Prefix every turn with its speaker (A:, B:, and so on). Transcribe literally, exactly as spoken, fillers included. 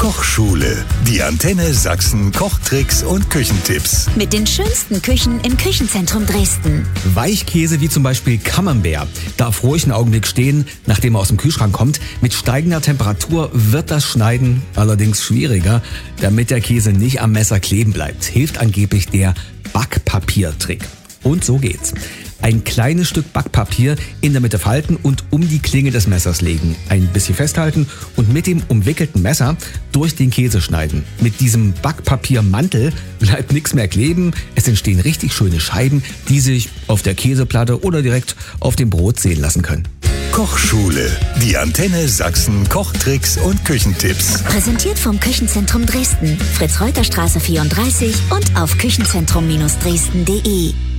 A: Kochschule. Die Antenne Sachsen Kochtricks und Küchentipps.
B: Mit den schönsten Küchen im Küchenzentrum Dresden.
C: Weichkäse wie zum Beispiel Camembert darf ruhig einen Augenblick stehen, nachdem er aus dem Kühlschrank kommt. Mit steigender Temperatur wird das Schneiden allerdings schwieriger. Damit der Käse nicht am Messer kleben bleibt, hilft angeblich der Backpapiertrick. Und so geht's. Ein kleines Stück Backpapier in der Mitte falten und um die Klinge des Messers legen. Ein bisschen festhalten und mit dem umwickelten Messer durch den Käse schneiden. Mit diesem Backpapiermantel bleibt nichts mehr kleben. Es entstehen richtig schöne Scheiben, die sich auf der Käseplatte oder direkt auf dem Brot sehen lassen können.
A: Kochschule. Die Antenne Sachsen Kochtricks und Küchentipps.
B: Präsentiert vom Küchenzentrum Dresden. Fritz-Reuter-Straße vierunddreißig und auf küchenzentrum Dresden punkt de.